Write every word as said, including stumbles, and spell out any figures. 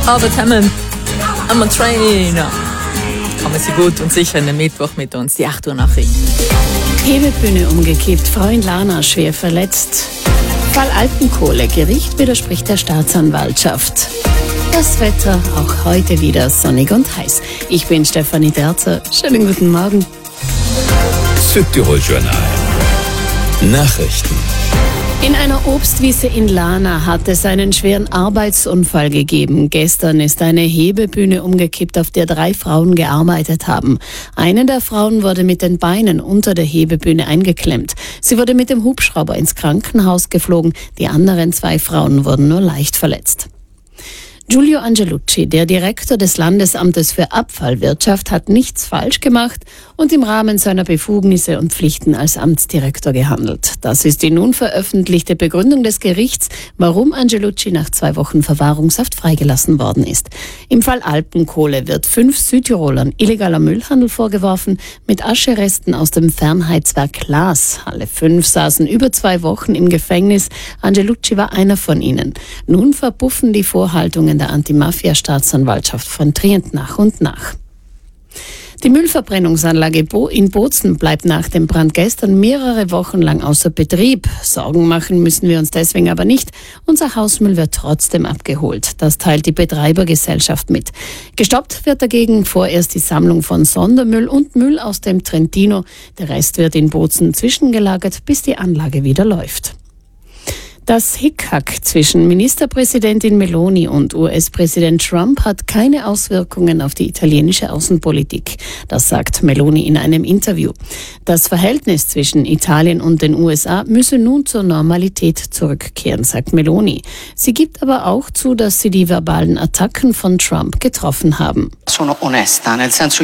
Arbeit haben am Trainer. Kommen Sie gut und sicher in den Mittwoch mit uns, die acht Uhr Nachrichten. Hebebühne umgekippt, Frau in Lana schwer verletzt. Fall Alpenkohle, Gericht widerspricht der Staatsanwaltschaft. Das Wetter auch heute wieder sonnig und heiß. Ich bin Stefanie Derzer. Schönen guten Morgen. Südtirol Journal. Nachrichten. In einer Obstwiese in Lana hat es einen schweren Arbeitsunfall gegeben. Gestern ist eine Hebebühne umgekippt, auf der drei Frauen gearbeitet haben. Eine der Frauen wurde mit den Beinen unter der Hebebühne eingeklemmt. Sie wurde mit dem Hubschrauber ins Krankenhaus geflogen. Die anderen zwei Frauen wurden nur leicht verletzt. Giulio Angelucci, der Direktor des Landesamtes für Abfallwirtschaft, hat nichts falsch gemacht und im Rahmen seiner Befugnisse und Pflichten als Amtsdirektor gehandelt. Das ist die nun veröffentlichte Begründung des Gerichts, warum Angelucci nach zwei Wochen Verwahrungshaft freigelassen worden ist. Im Fall Alpenkohle wird fünf Südtirolern illegaler Müllhandel vorgeworfen mit Ascheresten aus dem Fernheizwerk Glas. Alle fünf saßen über zwei Wochen im Gefängnis. Angelucci war einer von ihnen. Nun verpuffen die Vorhaltungen der Anti-Mafia-Staatsanwaltschaft von Trient nach und nach. Die Müllverbrennungsanlage Bo in Bozen bleibt nach dem Brand gestern mehrere Wochen lang außer Betrieb. Sorgen machen müssen wir uns deswegen aber nicht. Unser Hausmüll wird trotzdem abgeholt. Das teilt die Betreibergesellschaft mit. Gestoppt wird dagegen vorerst die Sammlung von Sondermüll und Müll aus dem Trentino. Der Rest wird in Bozen zwischengelagert, bis die Anlage wieder läuft. Das Hickhack zwischen Ministerpräsidentin Meloni und U S-Präsident Trump hat keine Auswirkungen auf die italienische Außenpolitik. Das sagt Meloni in einem Interview. Das Verhältnis zwischen Italien und den U S A müsse nun zur Normalität zurückkehren, sagt Meloni. Sie gibt aber auch zu, dass sie die verbalen Attacken von Trump getroffen haben. Sono onesta, nel senso